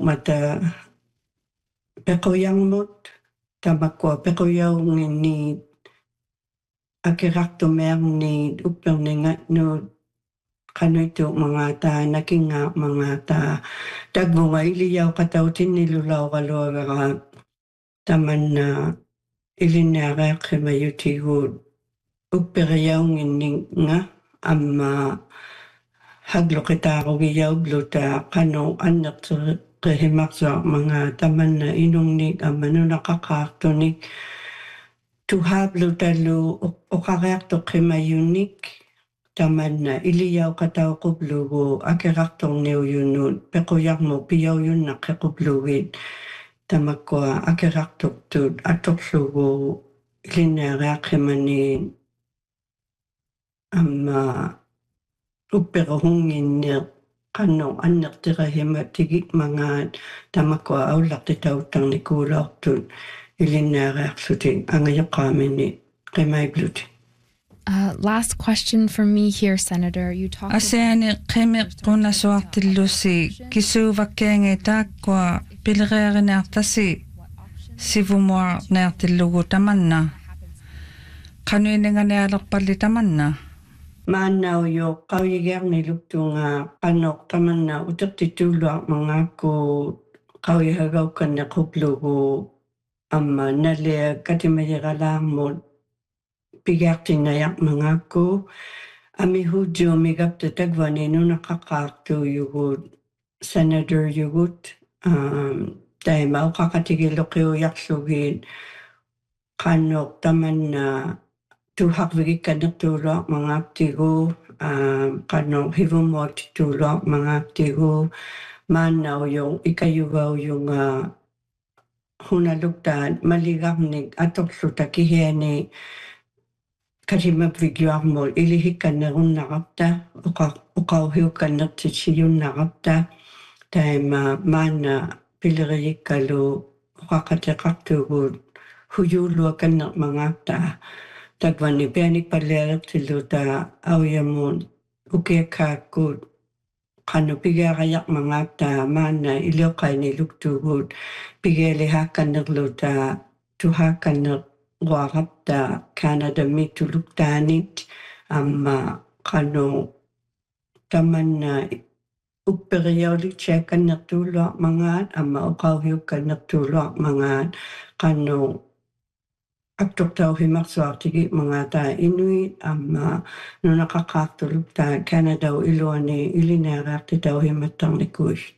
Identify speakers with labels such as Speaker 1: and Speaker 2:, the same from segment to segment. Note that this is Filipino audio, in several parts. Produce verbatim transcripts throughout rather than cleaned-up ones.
Speaker 1: mata pekoyangmut tamakwa pekoyaw ni akirakto meang ni upang ningat no kano ito mga ta nakinga mga ta tagbunga iliyaw katautin nilulaw kalora taman na ilinara kimayutigod upirayaw ngini nga ama haglo kita ako giyaw bluta kano anak kehimak sa mga taman na inong nik ama no nakakaktonik tuha bluta lu o kakakto kimayunik taman na iliyaw kataw ko blugo akiraktong neo yunun pekoyak mo piyaw yun na kakubluwid tamakwa akiraktok tud atok sugo ilinara kimanin ama upero hungin niya kano anak tira hima tigik mga tamakwa aulak titaw tang ni kulak tun ilinara suting angayok kami ni Kimay Bluti.
Speaker 2: Uh, last question from me here, Senator. You talked
Speaker 3: Aseani Kimay kuna suartilusi kisuvakenge takwa pilgere nertasi sivumwa nertilugu tamanna kanuinenga nealokpalli tamanna
Speaker 1: Manaw yo kawiger ni luktunga kanok taman na utak titulo mga ko kawihagaw ka na kuplugo ama nale katimayagalang mo pigerti na yak mga ko ami hudyo migap tatagwani no nakakakto yugod Senator yugot um, dahil mao kakatigilo kayo yak sugid kanok taman na tuhak wigi kanak tulok mga tigo um, kanong hivumot tulok mga tigo manaw yung ikayugaw yung uh, hunalugtan maligaknig atok suta kiheni kasi mabigyo mo ilihik ka na kung nakapta ukawhiw ka na tsitsiyong nakapta dahil ma mana piliriyik ka lo ukakatikak tugod huyulo ka na mga ta Tagwani pianik palerak tiluta awyamon uke kakut kano pigarayak mga ta mana ilokay ni luktugod pigeli hakan nagluta tuhakan nag warap ta Canada mituluktanit ama kano taman na uperiyolik chekan nagtulok mga ama ukawiyok ka nagtulok mga kano Aktok tau himakswak tigi mga ta Inuit ama no nakakatulog ta Canada o Iloani ilinerak ti tau himatang likush.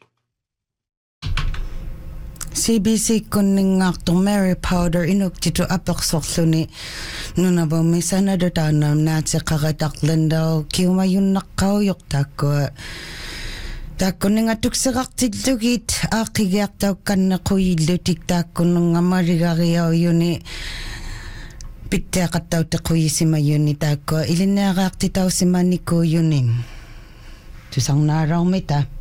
Speaker 4: C B C kuning aktong Mary Powder inuk tito apaksok luni nuna ba may Senator tanam na sa kakataklan daw kiumayun nakaw yok tako Tako nga tuksarak tidlugit akigyak daw kan na kuyilutik tako nung amarigariyaw yun eh Pitta kataw ta kuyi si mayunita ko ilinakak titaw si maniko yunin. Tusang naraw mita.